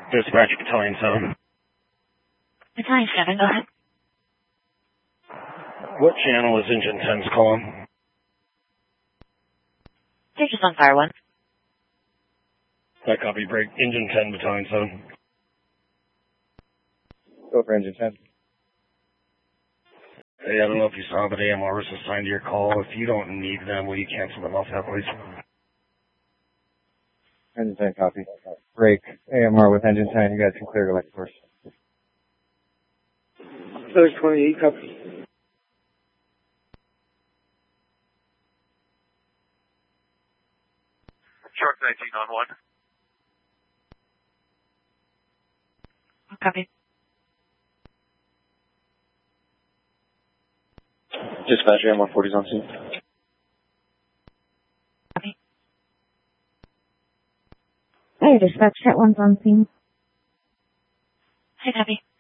Dispatch Battalion 7. Battalion 7, go ahead. What channel is Engine 10's calling? They're just on fire 1. That copy, break. Engine 10, Battalion 7. Go for Engine 10. Hey, I don't know if you saw, but AMR was assigned to your call. If you don't need them, will you cancel them off that, please? Engine 10 copy. Break. AMR with Engine 10. You guys can clear your light source. There's 28 copy. Shark 19 on 1. Copy. Dispatch AMR 40's on scene. Copy. Hey, dispatch, Cat 1's on scene. Hey, copy.